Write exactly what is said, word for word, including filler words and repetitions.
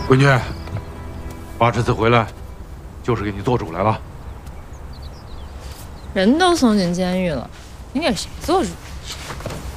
闺女，爸这次回来，就是给你做主来了。 人都送进监狱了，你给谁做主？